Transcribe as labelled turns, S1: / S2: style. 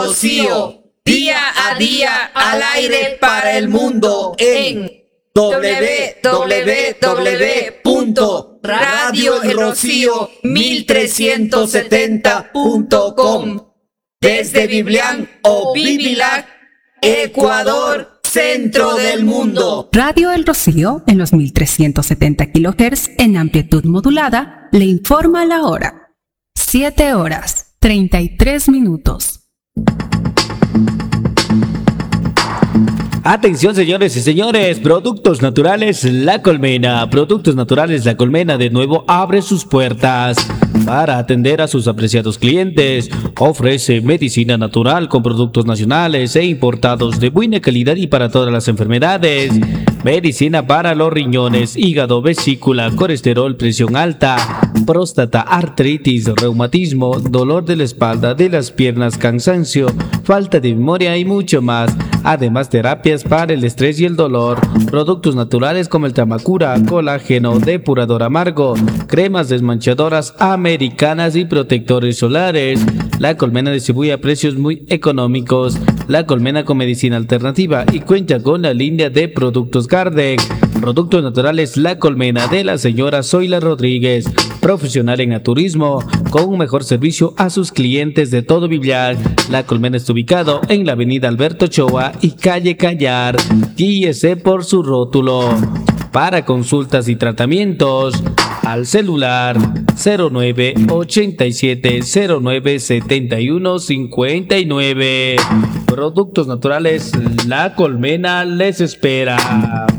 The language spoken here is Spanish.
S1: Rocío, día a día al aire para el mundo en www.radioelrocío1370.com desde Biblián o Bibilac, Ecuador, centro del mundo.
S2: Radio El Rocío, en los 1370 kHz en amplitud modulada, le informa la hora. 7:33.
S3: Atención, señores y señores, Productos Naturales La Colmena. Productos Naturales La Colmena de nuevo abre sus puertas para atender a sus apreciados clientes. Ofrece medicina natural con productos nacionales e importados de buena calidad y para todas las enfermedades. Medicina para los riñones, hígado, vesícula, colesterol, presión alta, próstata, artritis, reumatismo, dolor de la espalda, de las piernas, cansancio, falta de memoria y mucho más. Además, terapias para el estrés y el dolor. Productos naturales como el Tamacura, colágeno, depurador amargo, cremas desmanchadoras americanas y protectores solares. La Colmena distribuye a precios muy económicos. La Colmena con medicina alternativa y cuenta con la línea de productos Kardec. Productos Naturales La Colmena de la señora Zoila Rodríguez, profesional en naturismo, con un mejor servicio a sus clientes de todo Biblián. La Colmena está ubicado en la avenida Alberto Ochoa y calle Callar. Guíese por su rótulo. Para consultas y tratamientos, al celular 0987-097159. Productos Naturales La Colmena les espera.